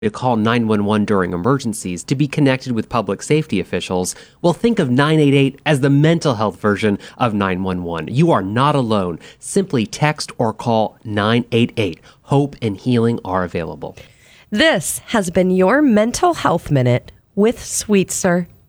to call 911 during emergencies to be connected with public safety officials, well, think of 988 as the mental health version of 911. You are not alone. Simply text or call 988. Hope and healing are available. This has been your Mental Health Minute with Sweetser.